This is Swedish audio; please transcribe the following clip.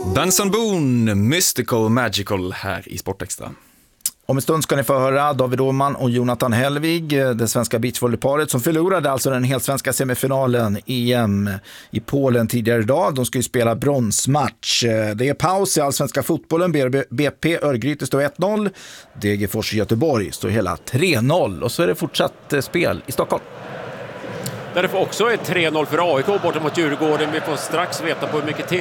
Benson Boone, Mystical Magical här i Sportextra. Om en stund ska ni få höra David Åhman och Jonathan Hellvig, det svenska beachvolleyparet som förlorade alltså den helt svenska semifinalen EM i Polen tidigare idag. De ska ju spela bronsmatch. Det är paus i allsvenska fotbollen. BP Örgryte står 1-0. Degerfors Göteborg står hela 3-0. Och så är det fortsatt spel i Stockholm. Där det också är 3-0 för AIK borta mot Djurgården. Vi får strax veta på hur mycket till.